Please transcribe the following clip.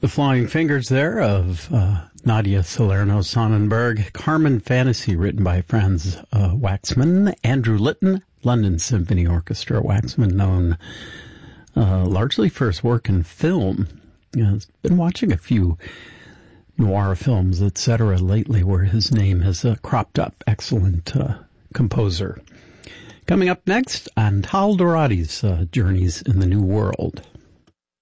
The Flying Fingers there of Nadia Salerno-Sonnenberg. Carmen Fantasy, written by Franz Waxman. Andrew Litton, London Symphony Orchestra. Waxman, known largely for his work in film. I've been watching a few noir films, etc. lately where his name has cropped up. Excellent composer. Coming up next, Antal Dourati's Journeys in the New World.